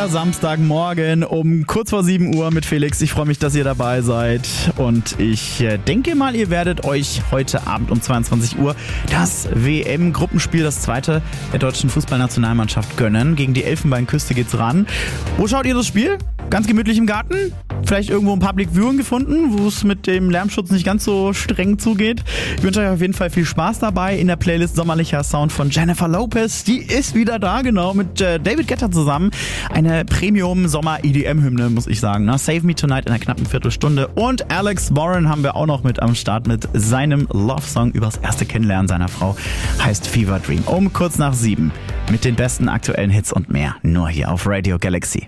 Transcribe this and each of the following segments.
Der Samstagmorgen um kurz vor 7 Uhr mit Felix. Ich freue mich, dass ihr dabei seid. Und ich denke mal, ihr werdet euch heute Abend um 22 Uhr das WM-Gruppenspiel, das zweite der deutschen Fußballnationalmannschaft gönnen. Gegen die Elfenbeinküste geht's ran. Wo schaut ihr das Spiel? Ganz gemütlich im Garten? Vielleicht irgendwo ein Public Viewing gefunden, wo es mit dem Lärmschutz nicht ganz so streng zugeht. Ich wünsche euch auf jeden Fall viel Spaß dabei in der Playlist Sommerlicher Sound von Jennifer Lopez. Die ist wieder da, genau, mit David Guetta zusammen. Eine Premium-Sommer-EDM-Hymne, muss ich sagen. Ne? Save Me Tonight in einer knappen Viertelstunde. Und Alex Warren haben wir auch noch mit am Start mit seinem Love-Song übers erste Kennenlernen seiner Frau. Heißt Fever Dream. Um kurz nach 7 mit den besten aktuellen Hits und mehr. Nur hier auf Radio Galaxy.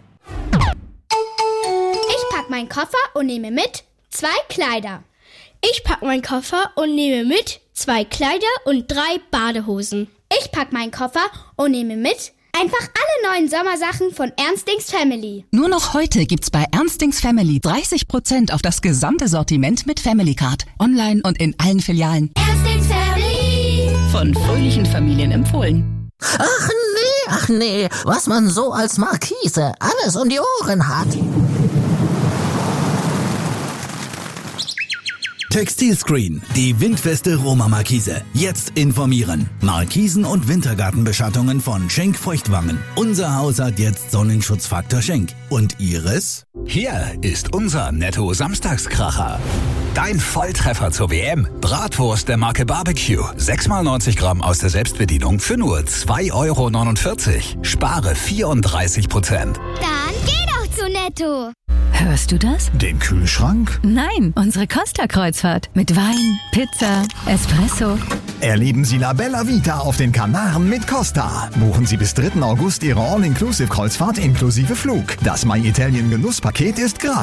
Ich pack meinen Koffer und nehme mit 2 Kleider. Ich pack meinen Koffer und nehme mit 2 Kleider und 3 Badehosen. Ich pack meinen Koffer und nehme mit einfach alle neuen Sommersachen von Ernstings Family. Nur noch heute gibt's bei Ernstings Family 30% auf das gesamte Sortiment mit Family Card. Online und in allen Filialen. Ernstings Family. Von fröhlichen Familien empfohlen. Ach nee, was man so als Markise alles um die Ohren hat. Textilscreen, die windfeste Roma-Markise. Jetzt informieren. Markisen- und Wintergartenbeschattungen von Schenk Feuchtwangen. Unser Haus hat jetzt Sonnenschutzfaktor Schenk. Und Ihres? Hier ist unser Netto-Samstagskracher. Dein Volltreffer zur WM. Bratwurst der Marke Barbecue. 6x90 Gramm aus der Selbstbedienung für nur 2,49 €. Spare 34%. Dann geh doch zu Netto. Hörst du das? Den Kühlschrank? Nein, unsere Costa-Kreuzfahrt. Mit Wein, Pizza, Espresso. Erleben Sie La Bella Vita auf den Kanaren mit Costa. Buchen Sie bis 3. August Ihre All-Inclusive-Kreuzfahrt inklusive Flug. Das My Italian Genusspaket ist gratis.